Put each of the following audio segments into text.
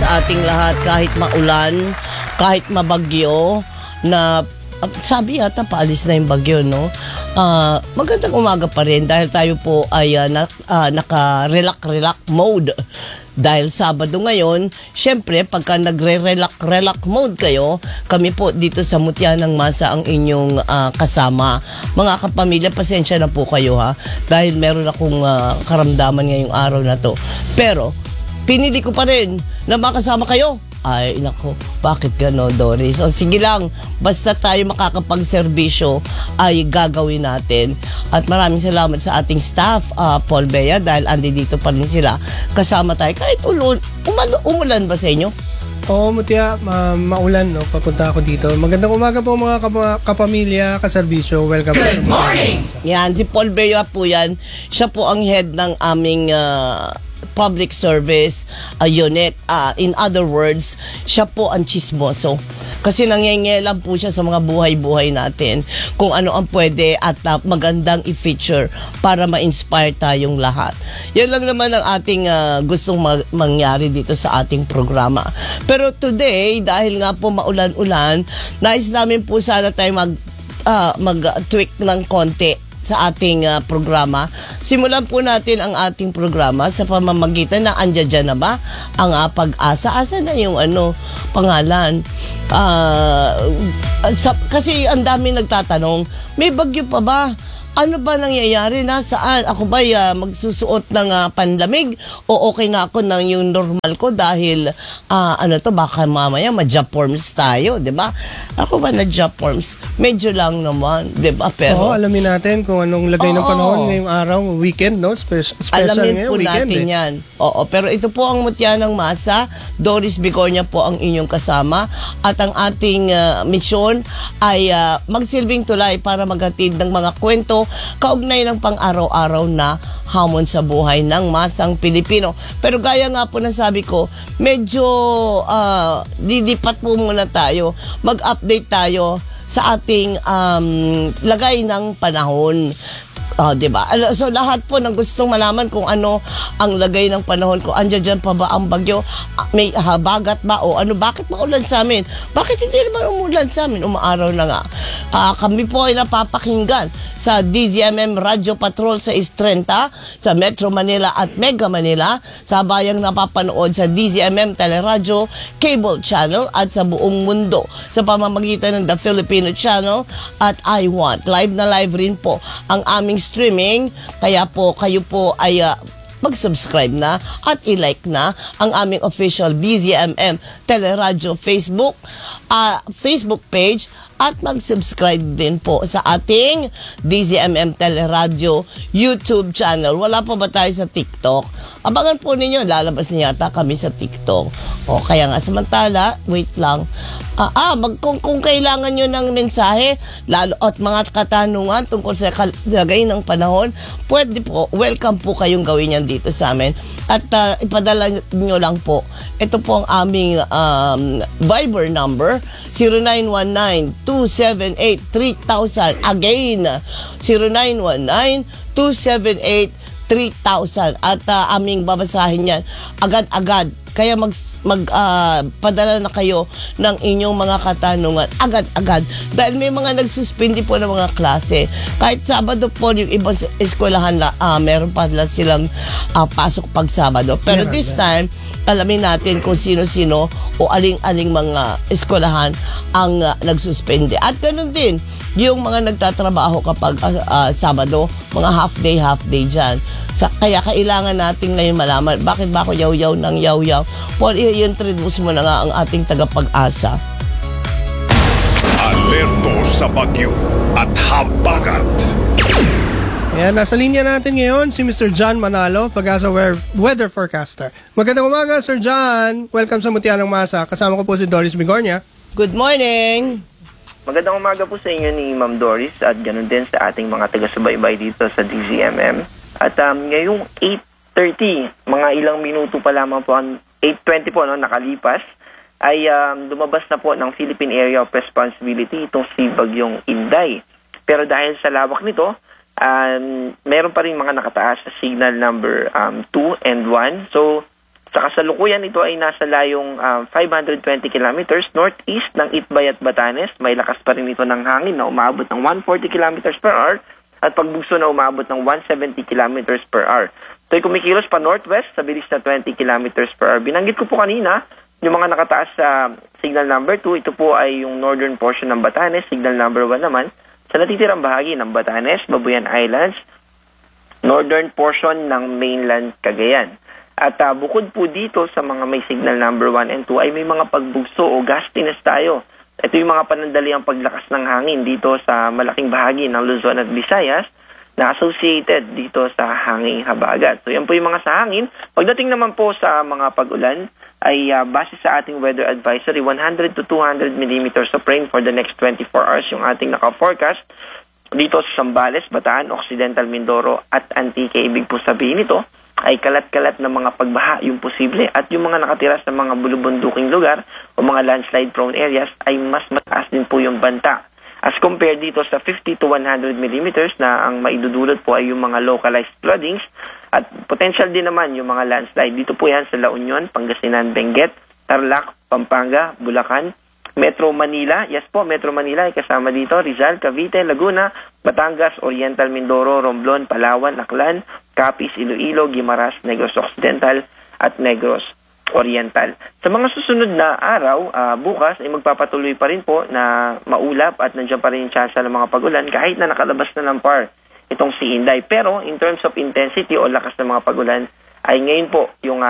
sa ating lahat kahit maulan, kahit mabagyo na sabi yata paalis na yung bagyo, no? Magandang umaga pa rin dahil tayo po ay naka-relax mode. Dahil Sabado ngayon, syempre pagka nagre-relax mode kayo, kami po dito sa Mutya ng Masa ang inyong kasama. Mga kapamilya, pasensya na po kayo ha, dahil meron akong karamdaman ngayong araw na to. Pero pinili ko pa rin na makasama kayo. Ay, nako, bakit gano'n, Doris? O sige lang, basta tayo makakapagserbisyo ay gagawin natin. At maraming salamat sa ating staff, Paul Bea, dahil andi dito pa rin sila. Kasama tayo, kahit umulan ba sa inyo? Oo, Mutya, maulan, no? Papunta ako dito. Magandang umaga po mga kapamilya, kaserbisyo. Welcome. Good morning! Yan, si Paul Bea po yan. Siya po ang head ng aming public service unit. In other words, siya po ang chismoso. Kasi nangyengelan po siya sa mga buhay-buhay natin kung ano ang pwede at magandang i-feature para ma-inspire tayong lahat. Yan lang naman ang ating gustong mangyari dito sa ating programa. Pero today, dahil nga po maulan-ulan, nais namin po sana tayo mag-tweak ng konti sa ating programa. Simulan po natin ang ating programa sa pamamagitan na andyan na ba ang pag-asa. Asa na yung pangalan? Kasi ang dami nagtatanong, may bagyo pa ba? Ano ba nangyayari? Nasaan? Ako ba magsusuot ng panlamig? O okay na ako ng yung normal ko dahil baka mamaya ma-job forms tayo, di ba? Ako ba na-job forms? Medyo lang naman, di ba? Pero alamin natin kung anong lagay ng panahon ngayong araw, weekend, no? Special alamin ngayon, po weekend. Natin yan. Oo, pero ito po ang Mutya ng Masa. Doris Bigornia po ang inyong kasama. At ang ating misyon ay magsilbing tulay para maghatid ng mga kwento kaugnay ng pang-araw-araw na hamon sa buhay ng masang Pilipino. Pero gaya nga po na sabi ko, medyo didipat po muna tayo. Mag-update tayo sa ating lagay ng panahon. Diba? So lahat po ng gustong malaman kung ano ang lagay ng panahon ko, andyan pa ba ang bagyo, may habagat ba o bakit maulan sa amin, bakit hindi naman umulan sa amin, umaaraw na nga. Kami po ay napapakinggan sa DZMM Radio Patrol sa Istrenta, sa Metro Manila at Mega Manila, sa bayang napapanood sa DZMM Teleradio Cable Channel at sa buong mundo sa pamamagitan ng The Filipino Channel at I Want. Live na live rin po ang aming streaming, kaya po kayo po ay mag-subscribe na at i-like na ang aming official DZMM Teleradio Facebook page at mag-subscribe din po sa ating DZMM Teleradio YouTube channel. Wala pa ba tayo sa TikTok? Abangan po ninyo, lalabas niya yata kami sa TikTok. Kaya nga samantala, wait lang. Kung kailangan nyo ng mensahe, lalo at mga katanungan tungkol sa lagay ng panahon, pwede po, welcome po kayong gawin yan dito sa amin. At ipadala nyo lang po. Ito po ang aming Viber number, 0919-278-3000. Again, 0919-278-3000. At aming babasahin yan agad-agad. Kaya padala na kayo ng inyong mga katanungan agad-agad. Dahil may mga nagsuspindi po ng mga klase. Kahit Sabado po, yung ibang eskwelahan meron pa silang pasok pag Sabado. Pero this time, alamin natin kung sino-sino o aling-aling mga eskwelahan ang nagsuspindi. At ganun din, yung mga nagtatrabaho kapag Sabado, mga half-day dyan. Kaya kailangan natin ngayon malaman, bakit ba ako yaw-yaw ng yaw-yaw? Paul, i-introduce mo na nga ang ating tagapag-asa. Alerto sa bagyo at habagat. Ayan, nasa linya natin ngayon si Mr. John Manalo, Pag-asa Weather Forecaster. Magandang umaga, Sir John. Welcome sa Mutya ng Masa. Kasama ko po si Doris Bigornia. Good morning. Magandang umaga po sa inyo ni Ma'am Doris at ganoon din sa ating mga taga-subaybay dito sa DZMM. At ngayong 8:30, mga ilang minuto pa lamang po, 8:20 po nakalipas, ay lumabas na po ng Philippine Area of Responsibility itong si Bagyong Inday. Pero dahil sa lawak nito, meron pa rin mga nakataas sa signal number 2 and 1. So Sa kasalukuyan, ito ay nasa layong 520 kilometers northeast ng Itbay at Batanes. May lakas pa rin ito ng hangin na umabot ng 140 kilometers per hour at pagbugso na umabot ng 170 kilometers per hour. Ito ay kumikilos pa northwest sa bilis na 20 kilometers per hour. Binanggit ko po kanina, yung mga nakataas sa signal number 2, ito po ay yung northern portion ng Batanes, signal number 1 naman, sa natitirang bahagi ng Batanes, Babuyan Islands, northern portion ng mainland Cagayan. At bukod po dito sa mga may signal number 1 and 2 ay may mga pagbugso o gustiness tayo. Ito yung mga panandaliang paglakas ng hangin dito sa malaking bahagi ng Luzon at Visayas na associated dito sa hanging habagat. So yan po yung mga sa hangin. Pagdating naman po sa mga pag-ulan ay base sa ating weather advisory, 100 to 200 millimeters of rain for the next 24 hours yung ating naka-forecast dito sa Zambales, Bataan, Occidental Mindoro at Antique. Ibig po sabihin nito ay kalat-kalat na mga pagbaha yung posible at yung mga nakatira sa mga bulubunduking lugar o mga landslide prone areas ay mas mataas din po yung banta. As compared dito sa 50 to 100 millimeters na ang maidudulot po ay yung mga localized floodings at potential din naman yung mga landslide. Dito po yan sa La Union, Pangasinan, Benguet, Tarlac, Pampanga, Bulacan, Metro Manila. Yes po, Metro Manila ay kasama dito. Rizal, Cavite, Laguna, Batangas, Oriental Mindoro, Romblon, Palawan, Aklan, Capiz, Iloilo, Guimaras, Negros Occidental at Negros Oriental. Sa mga susunod na araw, bukas ay magpapatuloy pa rin po na maulap at nandiyan pa rin yung chance ng mga pag-ulan kahit na nakalabas na ng PAR itong si Inday. Pero in terms of intensity o lakas ng mga pag-ulan, ay ngayon po yung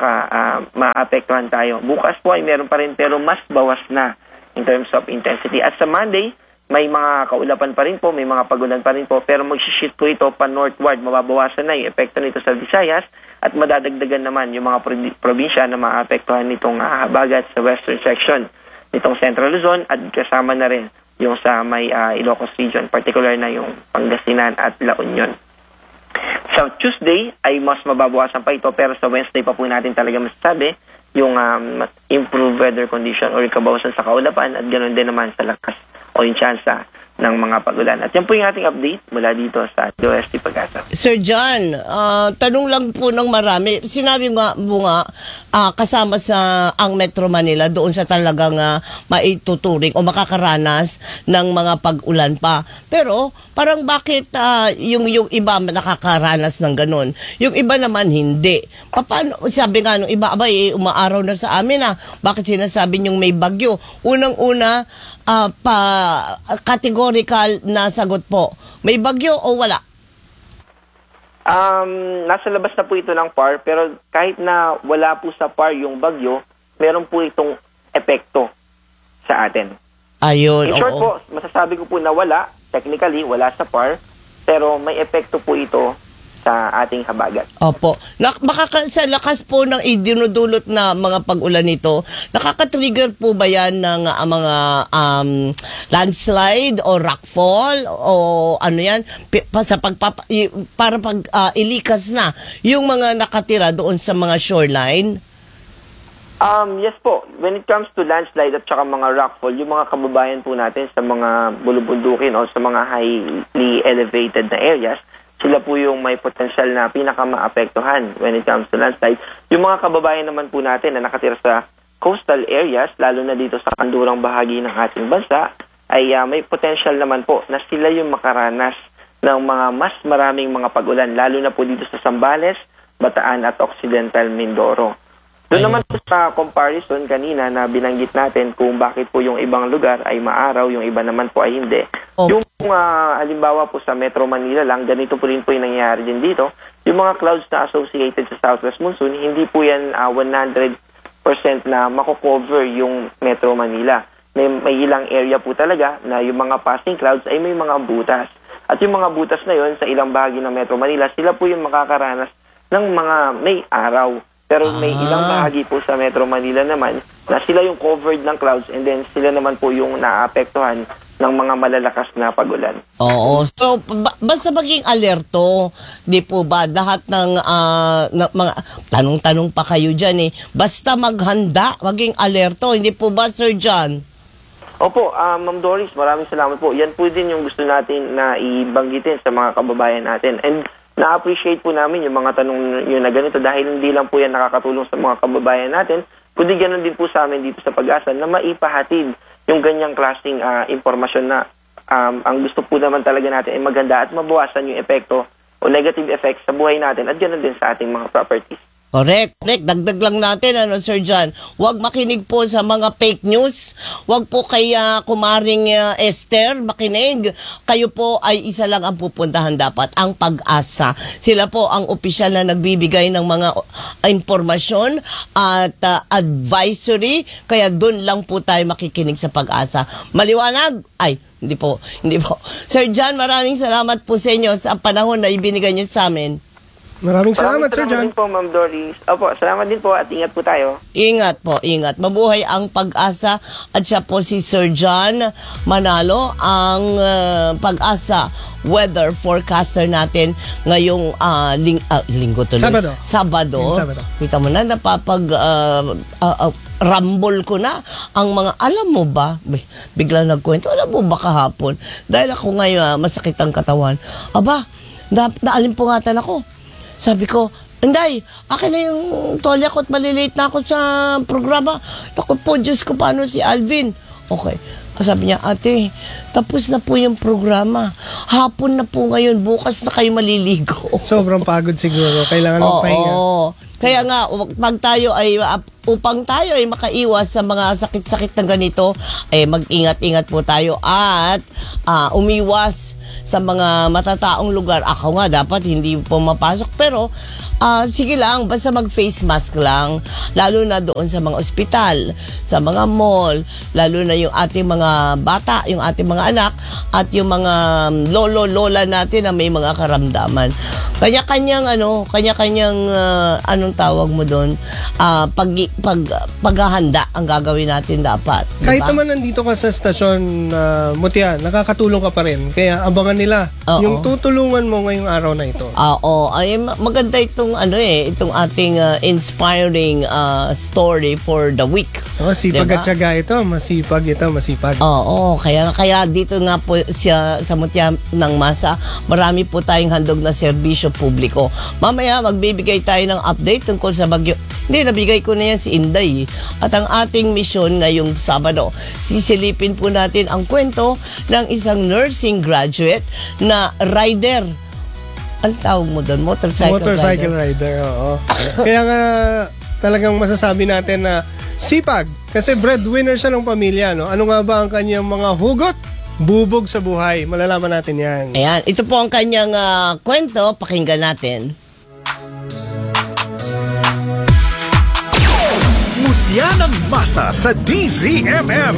maapektuhan tayo. Bukas po ay meron pa rin pero mas bawas na in terms of intensity. At sa Monday, may mga kaulapan pa rin po, may mga pagulan pa rin po, pero mag-shift po ito pa northward. Mababawasan na yung epekto nito sa Visayas at madadagdagan naman yung mga probinsya na maapektuhan nitong habagat sa western section nitong Central Luzon at kasama na rin yung sa may Ilocos region, particular na yung Pangasinan at La Union. Sa Tuesday ay mas mababawasan pa ito pero sa Wednesday pa po natin talaga masasabi yung improved weather condition o kabawasan sa kaulapan at ganoon din naman sa lakas o yung tsansa ng mga pagulan. At yan po yung ating update mula dito sa DOST Pag-asa. Sir John, tanong lang po ng marami. Sinabi nga kasama sa ang Metro Manila doon sa talagang maituturing o makakaranas ng mga pag-ulan pa. Pero parang bakit yung iba nakakaranas ng ganun? Yung iba naman hindi. Paano, sabi nga nung iba, umaaraw na sa amin bakit sinasabi niyong may bagyo? Unang-una, categorical na sagot po. May bagyo o wala? Nasa labas na po ito ng PAR pero kahit na wala po sa PAR yung bagyo, meron po itong epekto sa atin. Ayun. In short po, masasabi ko po na wala, technically wala sa PAR, pero may epekto po ito sa ating habagat. Opo. Sa lakas po ng idinudulot na mga pag-ulan nito, nakaka-trigger po ba yan ng mga landslide o rockfall o ano yan? Para ilikas na yung mga nakatira doon sa mga shoreline? Yes po. When it comes to landslide at saka mga rockfall, yung mga kababayan po natin sa mga bulubundukin o sa mga highly elevated na areas, sila po yung may potential na pinaka-maapektuhan when it comes to landslide. Yung mga kababayan naman po natin na nakatira sa coastal areas, lalo na dito sa kandurang bahagi ng ating bansa, ay may potential naman po na sila yung makaranas ng mga mas maraming mga pag-ulan, lalo na po dito sa Zambales, Bataan at Occidental Mindoro. Doon naman po sa comparison kanina na binanggit natin kung bakit po yung ibang lugar ay maaraw, yung iba naman po ay hindi. Yung halimbawa po sa Metro Manila lang, ganito po rin po yung nangyayari din dito. Yung mga clouds na associated sa Southwest Monsoon, hindi po yan 100% na makocover yung Metro Manila. May ilang area po talaga na yung mga passing clouds ay may mga butas. At yung mga butas na yon sa ilang bahagi ng Metro Manila, sila po yung makakaranas ng mga may araw. Pero may ilang bahagi po sa Metro Manila naman na sila yung covered ng clouds and then sila naman po yung naapektuhan ng mga malalakas na pag-ulan. Oo. So, basta maging alerto, di po ba? Lahat ng mga tanong-tanong pa kayo dyan Basta maghanda, maging alerto. Hindi po ba, Sir John? Opo, Ma'am Doris, maraming salamat po. Yan po din yung gusto natin na ibanggitin sa mga kababayan natin. And na-appreciate po namin yung mga tanong yun na ganito dahil hindi lang po yan nakakatulong sa mga kababayan natin, kundi ganun din po sa amin dito sa Pag-asa na maipahatid yung ganyang klaseng impormasyon na ang gusto po naman talaga natin ay maganda at mabawasan yung epekto o negative effects sa buhay natin at ganun din sa ating mga properties. Correct. Dagdag lang natin, Sir John. Huwag makinig po sa mga fake news. Huwag po kay Kumaring Esther makinig. Kayo po ay isa lang ang pupuntahan dapat, ang Pag-asa. Sila po ang opisyal na nagbibigay ng mga impormasyon at advisory. Kaya doon lang po tayo makikinig sa Pag-asa. Maliwanag? Ay, hindi po. Sir John, maraming salamat po sa inyo sa panahon na ibinigay niyo sa amin. Maraming salamat, Sir John. Salamat din po, Ma'am Doris. Opo, salamat din po at ingat po tayo. Ingat po, ingat. Mabuhay ang Pag-asa at siya po si Sir John Manalo, ang Pag-asa weather forecaster natin ngayong linggo tuloy. Sabado. Kita mo na, rambol ko na ang mga, alam mo ba, bigla nagkwento, alam mo ba kahapon, dahil ako ngayon masakit ang katawan, naalimpungatan ako. Sabi ko, Inday, akin na yung tolya ko at malilate na ako sa programa. Naku po, Diyos ko, paano si Alvin? Okay. Sabi niya, ate, tapos na po yung programa. Hapon na po ngayon, bukas na kayo maliligo. Sobrang pagod siguro. Kailangan magpahinga. Kaya nga, upang tayo ay makaiwas sa mga sakit-sakit na ganito, mag-ingat-ingat po tayo at umiwas sa mga matataong lugar. Ako nga, dapat hindi po mapasok. Pero, sige lang, basta mag-face mask lang. Lalo na doon sa mga ospital, sa mga mall, lalo na yung ating mga bata, yung ating mga anak, at yung mga lolo-lola natin na may mga karamdaman. Kanya-kanyang, anong tawag mo doon? Paghahanda ang gagawin natin dapat. Diba? Kahit naman nandito ka sa stasyon, Mutya, nakakatulong ka pa rin. Kaya abangan nila yung tutulungan mo ngayong araw na ito. Ay, maganda itong ating inspiring story for the week. Sipag diba? at tiyaga ito. Masipag. Kaya dito nga po siya sa Mutya ng Masa, marami po tayong handog na serbisyo publiko. Mamaya magbibigay tayo ng update tungkol sa bagyo. Hindi, nabigay ko na yan si Inday. At ang ating misyon ngayong Sabado, sisilipin po natin ang kwento ng isang nursing graduate na rider. Ang tawag mo doon? Motorcycle rider, oo. Kaya nga talagang masasabi natin na sipag. Kasi breadwinner siya ng pamilya, no? Ano nga ba ang kanyang mga hugot? Bubog sa buhay. Malalaman natin yan. Ayan, ito po ang kanyang kwento. Pakinggan natin. Mutya ng Masa sa DZMM.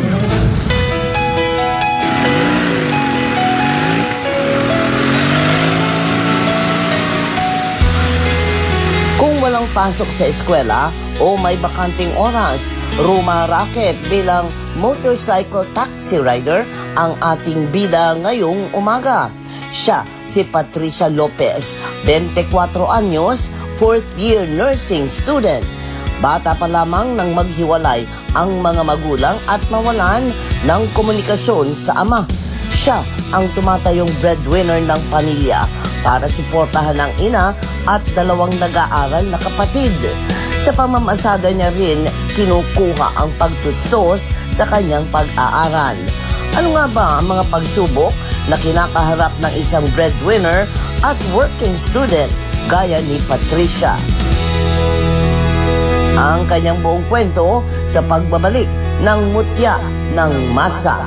Kung walang pasok sa eskwela o may bakanting oras, rumaraket bilang motorcycle taxi rider ang ating bida ngayong umaga. Siya si Patricia Lopez, 24 anyos, 4th year nursing student. Bata pa lamang nang maghiwalay ang mga magulang at nawalan ng komunikasyon sa ama. Siya ang tumatayong breadwinner ng pamilya para suportahan ang ina at dalawang nag-aaral na kapatid. Sa pamamasada niya rin, kinukuha ang pagtustos sa kanyang pag-aaral. Ano nga ba ang mga pagsubok na kinakaharap ng isang breadwinner at working student gaya ni Patricia? Ang kanyang buong kwento sa pagbabalik ng Mutya ng Masa.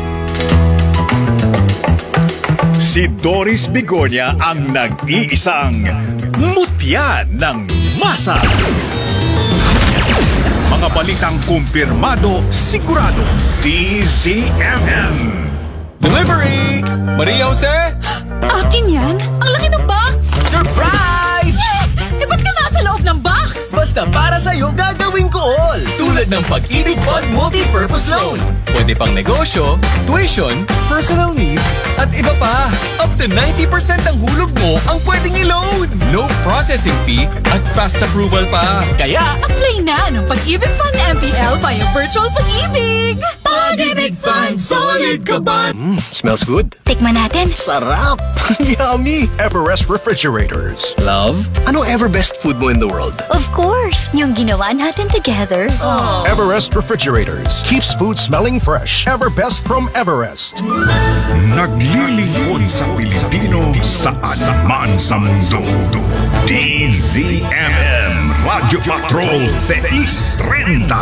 Si Doris Bigonya ang nag-iisang Mutya ng Masa. Mga balitang kumpirmado, sigurado, DZMM. Delivery! Maria Jose? Akin yan? Ang laki ng box! Surprise! Ba't ka nasa loob ng box? Basta para sa'yo gagawin ko all! Tulad ng Pag-ibig Fund Multi-Purpose Loan. Pwede pang negosyo, tuition, personal needs, at iba pa. Up to 90% ng hulog mo ang pwedeng i-loan. No processing fee at fast approval pa. Kaya, Apply na ng Pag-ibig Fund MPL via Virtual Pag-ibig! Pag-ibig Fun Solid Kaban. Smells good. Tikman natin. Sarap! Yummy! Everest Refrigerators. Love, ano ever best food mo in the world? Of course, yung ginawa natin together. Everest Refrigerators. Keeps food smelling fresh. Everbest from Everest. Naglilingkod sa Pilipino saan man sa mundo. DZMM Radio Patrol 630.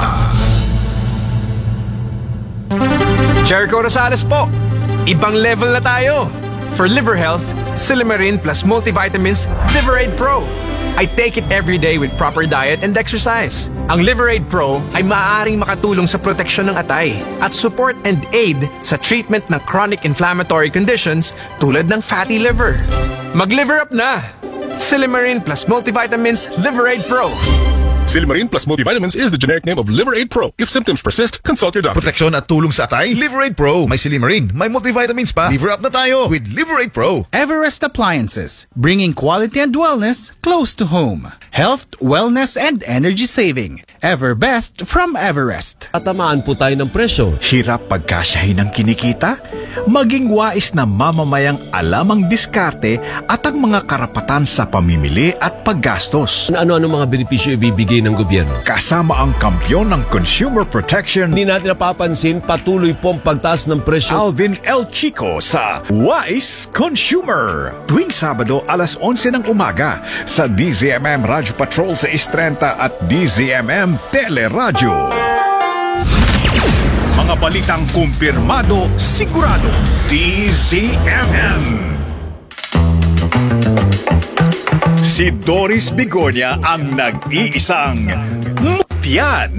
Jericho Rosales po. Ibang level na tayo. For liver health, Silimarin plus multivitamins Liverade Pro. I take it every day with proper diet and exercise. Ang Liverade Pro ay maaaring makatulong sa proteksyon ng atay at support and aid sa treatment ng chronic inflammatory conditions tulad ng fatty liver. Mag-liver up na! Silimarin plus multivitamins Liverade Pro. Silimarin plus multivitamins is the generic name of Liverade Pro. If symptoms persist, consult your doctor. Proteksyon at tulong sa atay, Liverade Pro. May Silimarin, may multivitamins pa. Liver up na tayo with Liverade Pro. Everest Appliances, bringing quality and wellness close to home. Health, wellness, and energy saving. Everbest from Everest. Tatamaan po tayo ng presyo. Hirap pagkasyahin ng kinikita? Maging wais na mamamayang alam ang diskarte at ang mga karapatan sa pamimili at paggastos. Ano-ano mga benepisyo ibibigay ng gobyerno? Kasama ang kampyon ng Consumer Protection, Hindi natin napapansin, patuloy po ang pagtaas ng presyo. Alvin L. Chico sa Wise Consumer. Tuwing Sabado alas 11 ng umaga sa DZMM Radyo Patrol 630 at DZMM Teleradyo. Mga balitang kumpirmado, sigurado. DZMM. Si Doris Bigornia ang nag-iisang mutyan